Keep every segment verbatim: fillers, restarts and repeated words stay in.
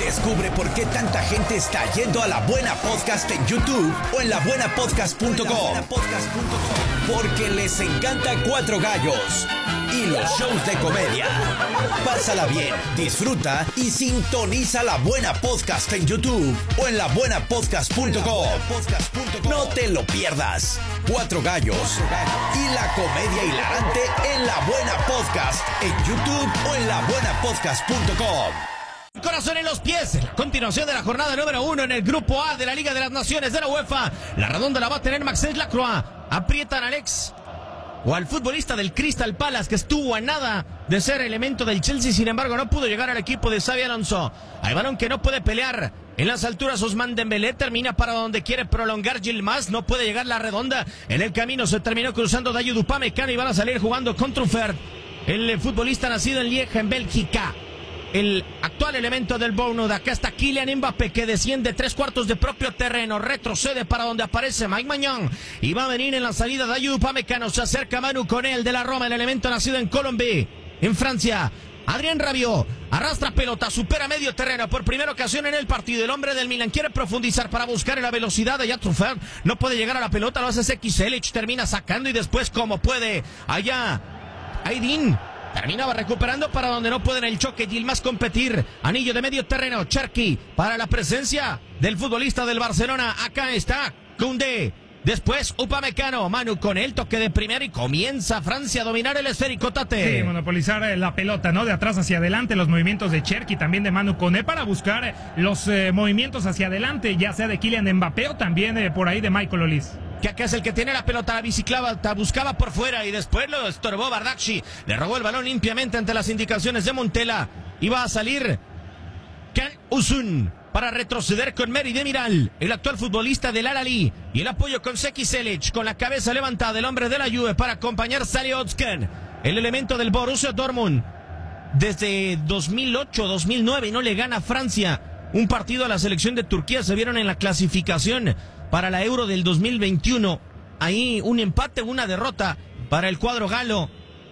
Descubre por qué tanta gente está yendo a La Buena Podcast en YouTube o en la buena podcast punto com. Porque les encanta Cuatro Gallos y los shows de comedia. Pásala bien, disfruta y sintoniza La Buena Podcast en YouTube o en la buena podcast punto com. No te lo pierdas. Cuatro Gallos y la comedia hilarante en La Buena Podcast en YouTube o en la buena podcast punto com. Corazón en los pies, la continuación de la jornada número uno en el Grupo A de la Liga de las Naciones de la UEFA. La redonda la va a tener Maxence Lacroix. Aprietan al ex o al futbolista del Crystal Palace, que estuvo a nada de ser elemento del Chelsea, sin embargo no pudo llegar al equipo de Xabi Alonso. Hay balón que no puede pelear en las alturas. Ousmane Dembélé termina para donde quiere prolongar Yilmaz, no puede llegar la redonda. En el camino se terminó cruzando Dayot Upamecano y van a salir jugando con Truffert, el futbolista nacido en Lieja, en Bélgica. El actual elemento del Bournemouth. Acá está Kylian Mbappé, que desciende tres cuartos de propio terreno, retrocede para donde aparece Mike Maignan y va a venir en la salida Dayot Upamecano. Se acerca Manu Konel de la Roma, el elemento nacido en Colombie, en Francia. Adrien Rabiot arrastra pelota, supera medio terreno por primera ocasión en el partido. El hombre del Milan quiere profundizar para buscar la velocidad de Truffert, no puede llegar a la pelota, lo hace Zeki Celic, termina sacando y después como puede allá Aydin terminaba recuperando para donde no puede en el choque Yilmaz competir. Anillo de medio terreno, Cherki para la presencia del futbolista del Barcelona. Acá está Koundé. Después Upamecano, Manu con el toque de primera y comienza Francia a dominar el esférico, Tate. Sí, monopolizar la pelota, ¿no? De atrás hacia adelante, los movimientos de Cherki, también de Manu Koné, para buscar los eh, movimientos hacia adelante, ya sea de Kylian Mbappé o también eh, por ahí de Michael Olise. Que acá es el que tiene la pelota, la bicicleta, buscaba por fuera y después lo estorbó Bardakci. Le robó el balón limpiamente ante las indicaciones de Montella. Iba a salir Can Usun para retroceder con Meri Demiral, el actual futbolista del Al-Ahly, y el apoyo con Zeki Celic, con la cabeza levantada, el hombre de la Juve para acompañar a Salihotkin, el elemento del Borussia Dortmund. Desde dos mil ocho dos mil nueve no le gana Francia un partido a la selección de Turquía. Se vieron en la clasificación para la Euro del dos mil veintiuno. Ahí un empate, una derrota para el cuadro galo,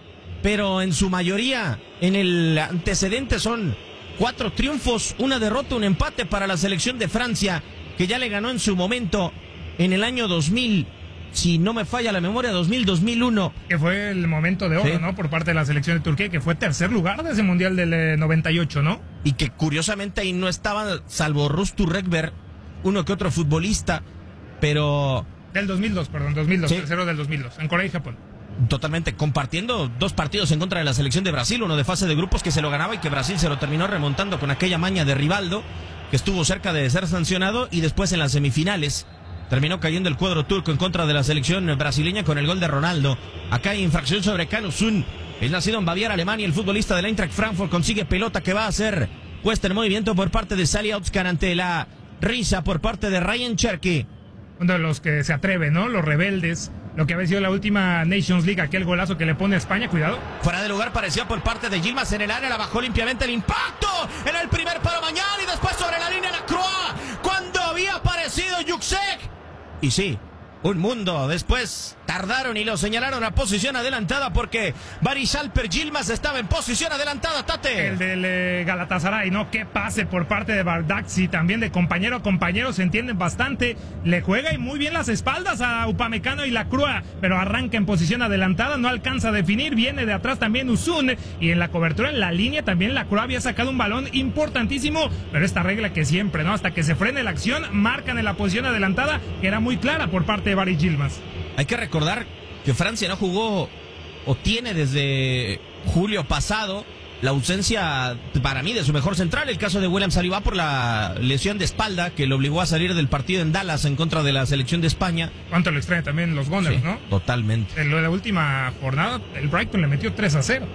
pero en su mayoría en el antecedente son cuatro triunfos, una derrota, un empate para la selección de Francia, que ya le ganó en su momento en el año dos mil, si no me falla la memoria, dos mil dos mil uno. Que fue el momento de oro, sí, ¿no? Por parte de la selección de Turquía, que fue tercer lugar de ese Mundial del eh, noventa y ocho, ¿no? Y que curiosamente ahí no estaban, salvo Rustu Rekber, uno que otro futbolista, pero... Del dos mil dos, perdón, dos mil dos, sí, tercero del dos mil dos, en Corea y Japón. Totalmente, compartiendo dos partidos en contra de la selección de Brasil, uno de fase de grupos que se lo ganaba y que Brasil se lo terminó remontando con aquella maña de Rivaldo, que estuvo cerca de ser sancionado, y después en las semifinales terminó cayendo el cuadro turco en contra de la selección brasileña con el gol de Ronaldo. Acá hay infracción sobre Can Usun, es nacido en Baviera, Alemania, el futbolista del Eintracht Frankfurt consigue pelota que va a ser puesta en movimiento por parte de Salihotkin ante la risa por parte de Ryan Cherki. Uno de los que se atreve, ¿no? Los rebeldes. Lo que había sido la última Nations League, aquel golazo que le pone a España, cuidado. Fuera de lugar parecía por parte de Yilmaz en el área, la bajó limpiamente el impacto en el primer palo mañana y después sobre la línea Lacroix, cuando había aparecido Yuksek. Y sí, un mundo después tardaron y lo señalaron a posición adelantada porque Barış Alper Yilmaz estaba en posición adelantada, Tate. El del eh, Galatasaray, ¿no? Qué pase por parte de Bardakci, también de compañero a compañero, se entienden bastante. Le juega y muy bien las espaldas a Upamecano y Lacroix, pero arranca en posición adelantada, no alcanza a definir, viene de atrás también Usun, y en la cobertura en la línea también Lacroix había sacado un balón importantísimo, pero esta regla que siempre, ¿no? Hasta que se frene la acción, marcan en la posición adelantada, que era muy clara por parte de Barış Yilmaz. Hay que recordar que Francia no jugó o tiene desde julio pasado la ausencia, para mí, de su mejor central, el caso de William Saliba por la lesión de espalda que lo obligó a salir del partido en Dallas en contra de la selección de España. Cuánto lo extraña también los Gunners, sí, ¿no? Totalmente. En lo de la última jornada, el Brighton le metió tres a cero.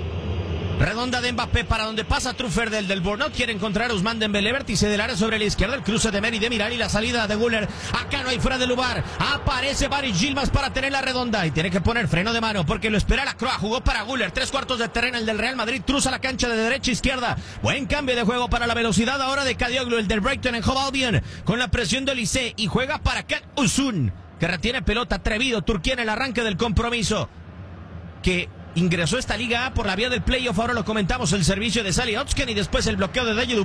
Redonda de Mbappé para donde pasa Truffert del del Bournemouth. Quiere encontrar a Ousmane Dembélé, vértice del área sobre la izquierda, el cruce de Meri Demiral y la salida de Güler. Acá no hay fuera de lugar. Aparece Barış Yilmaz para tener la redonda y tiene que poner freno de mano porque lo espera Lacroix. Jugó para Güler, tres cuartos de terreno el del Real Madrid. Cruza la cancha de derecha a izquierda. Buen cambio de juego para la velocidad ahora de Kadioglu, el del Brighton en Hove Albion, con la presión de Olise, y juega para Can Usun, que retiene pelota. Atrevido Turquía en el arranque del compromiso, que ingresó esta Liga A por la vía del playoff. Ahora lo comentamos, el servicio de Salihotkin y después el bloqueo de Dayot